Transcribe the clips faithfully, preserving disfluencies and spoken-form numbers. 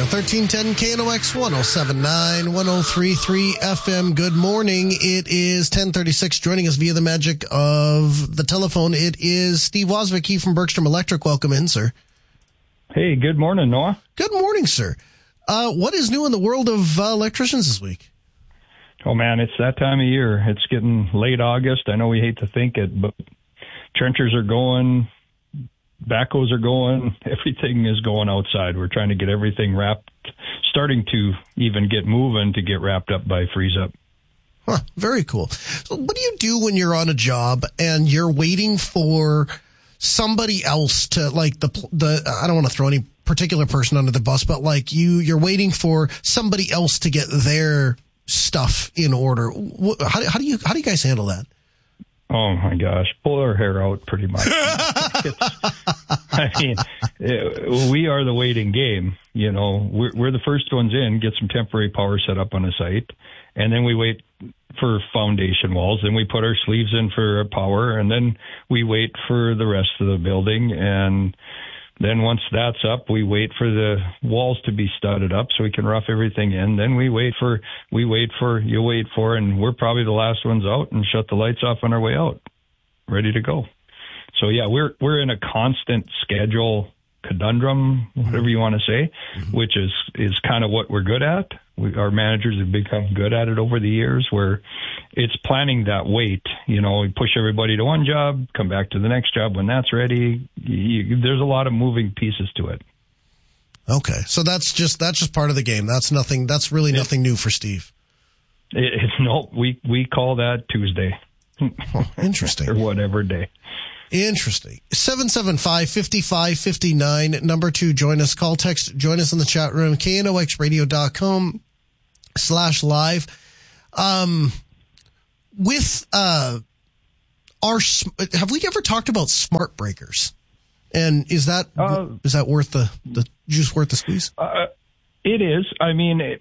thirteen ten K N O X one oh seven point nine, one oh three point three F M. Good morning. It is ten thirty-six. Joining us via the magic of the telephone, it is Steve Wozvicki from Bergstrom Electric. Welcome in, sir. Hey, good morning, Noah. Good morning, sir. Uh, what is new in the world of uh, electricians this week? Oh, man, it's that time of year. It's getting late August. I know we hate to think it, but trenchers are going, backhoes are going, everything is going outside. We're trying to get everything wrapped, starting to even get moving to get wrapped up by freeze up. Huh, very cool. So what do you do when you're on a job and you're waiting for somebody else to, like, the, the I don't want to throw any particular person under the bus, but like you, you're waiting for somebody else to get their stuff in order. How, how do you, how do you guys handle that? Oh my gosh, pull our hair out pretty much. I mean, it, we are the waiting game. You know, we're, we're the first ones in, get some temporary power set up on a site, and then we wait for foundation walls, then we put our sleeves in for power, and then we wait for the rest of the building. And then once that's up, we wait for the walls to be studded up so we can rough everything in. Then we wait for, we wait for, you wait for, and we're probably the last ones out and shut the lights off on our way out, ready to go. So yeah, we're, we're in a constant schedule conundrum, whatever you want to say, mm-hmm. which is, is kind of what we're good at. We, our managers have become good at it over the years, where it's planning that wait. You know, we push everybody to one job, come back to the next job when that's ready. You, there's a lot of moving pieces to it. Okay, so that's just that's just part of the game. That's nothing. That's really nothing new for Steve. It, it's no, we we call that Tuesday. Oh, interesting. Or whatever day. Interesting. seven seven five, five five five nine. Number two, join us. Call, text, join us in the chat room. K N O X radio dot com slash live. Um, with, uh, our, have we ever talked about smart breakers? And is that, uh, is that worth the, the juice worth the squeeze? Uh, it is. I mean, it,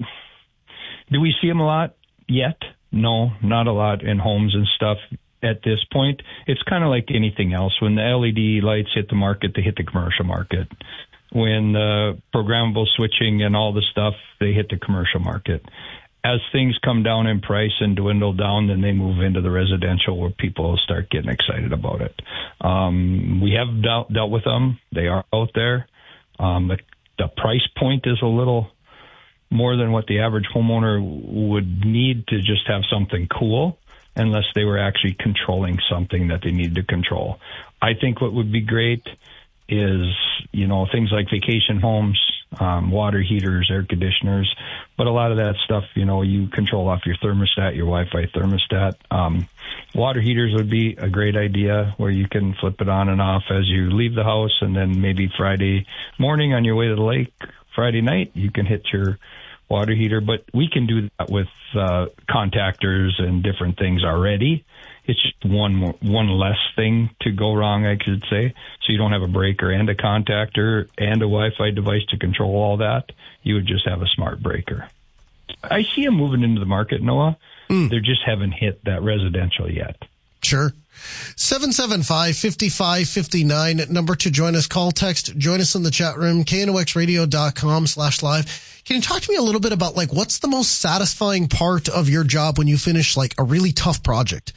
do we see them a lot yet? No, not a lot in homes and stuff. At this point, it's kind of like anything else. When the L E D lights hit the market, they hit the commercial market. When the programmable switching and all the stuff, they hit the commercial market. As things come down in price and dwindle down, then they move into the residential, where people will start getting excited about it. Um, we have dealt, dealt with them. They are out there. Um, the, the price point is a little more than what the average homeowner would need to just have something cool, unless they were actually controlling something that they needed to control. I think what would be great is, you know, things like vacation homes, um, water heaters, air conditioners, but a lot of that stuff, you know, you control off your thermostat, your Wi-Fi thermostat. Um, water heaters would be a great idea, where you can flip it on and off as you leave the house, and then maybe Friday morning on your way to the lake, Friday night, you can hit your water heater. But we can do that with uh, contactors and different things already. It's just one more, one less thing to go wrong, I could say. So you don't have a breaker and a contactor and a Wi-Fi device to control all that. You would just have a smart breaker. I see them moving into the market, Noah. Mm. They just haven't hit that residential yet. Sure. seven seven five, five five five nine. Number to join us. Call, text, join us in the chat room. K N O X radio dot com slash live. Can you talk to me a little bit about, like, what's the most satisfying part of your job when you finish, like, a really tough project?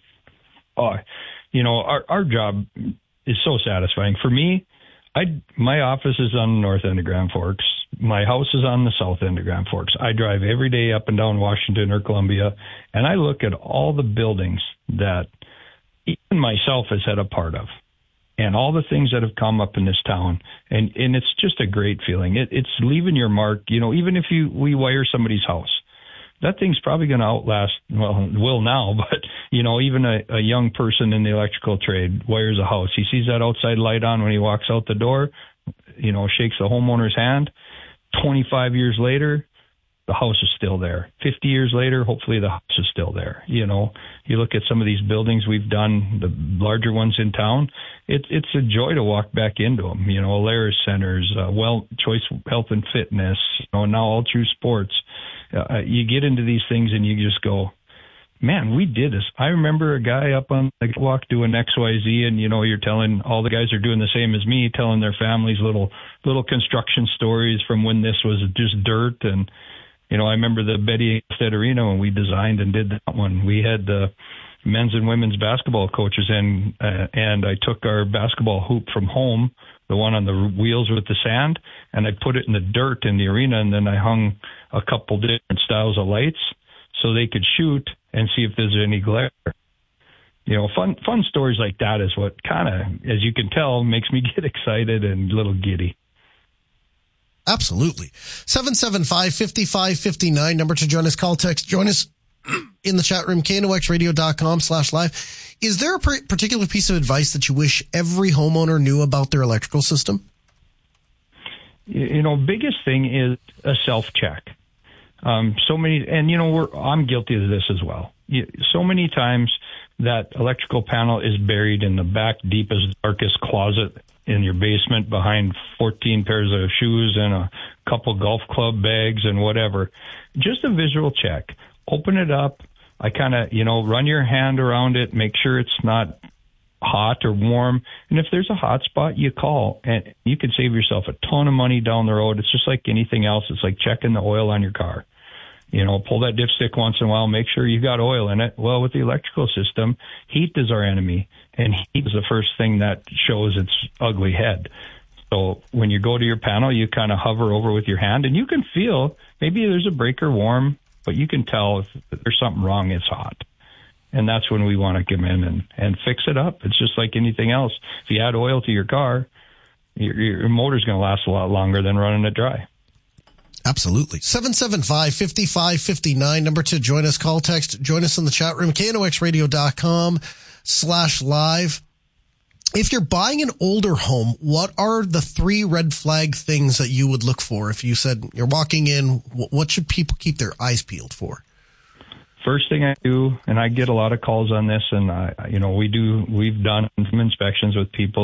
Oh, you know, our, our job is so satisfying. For me, I, my office is on the north end of Grand Forks. My house is on the south end of Grand Forks. I drive every day up and down Washington or Columbia, and I look at all the buildings that even myself has had a part of, and all the things that have come up in this town. And, and it's just a great feeling. It, it's leaving your mark. You know, even if you, we wire somebody's house, that thing's probably going to outlast, well, will now, but, you know, even a, a young person in the electrical trade wires a house. He sees that outside light on when he walks out the door, you know, shakes the homeowner's hand. twenty-five years later, the house is still there. fifty years later, hopefully the house is still there. You know, you look at some of these buildings we've done, the larger ones in town, it, it's a joy to walk back into them. You know, Alaris Centers, uh, Well Choice Health and Fitness, you know, now All True Sports. Uh, you get into these things and you just go, man, we did this. I remember a guy up on the walk doing X Y Z, and, you know, you're telling all the guys are doing the same as me, telling their families little little construction stories from when this was just dirt. And, you know, I remember the Betty Stead Arena when we designed and did that one. We had the men's and women's basketball coaches in, uh, and I took our basketball hoop from home, the one on the wheels with the sand, and I put it in the dirt in the arena, and then I hung a couple different styles of lights so they could shoot and see if there's any glare. You know, fun fun stories like that is what kind of, as you can tell, makes me get excited and a little giddy. Absolutely. seven seven five, five five five nine, number to join us, call, text, join us in the chat room, K N O X radio dot com slash live. Is there a particular piece of advice that you wish every homeowner knew about their electrical system? You know, biggest thing is a self-check. Um, so many, and you know, we're, I'm guilty of this as well. You, so many times that electrical panel is buried in the back, deepest, darkest closet in your basement behind fourteen pairs of shoes and a couple golf club bags and whatever. Just a visual check. Open it up. I kind of, you know, run your hand around it, make sure it's not hot or warm. And if there's a hot spot, you call, and you can save yourself a ton of money down the road. It's just like anything else. It's like checking the oil on your car. You know, pull that dipstick once in a while, make sure you got oil in it. Well, with the electrical system, heat is our enemy, and heat is the first thing that shows its ugly head. So when you go to your panel, you kind of hover over with your hand, and you can feel maybe there's a breaker warm, but you can tell if there's something wrong, it's hot. And that's when we want to come in and, and fix it up. It's just like anything else. If you add oil to your car, your, your motor's going to last a lot longer than running it dry. Absolutely. seven seven five, five five five nine, number to join us, call, text, join us in the chat room, K N O X radio dot com slash live. If you're buying an older home, what are the three red flag things that you would look for? If you said you're walking in, what should people keep their eyes peeled for? First thing I do, and I get a lot of calls on this, and I, you know, we do, we've done some inspections with people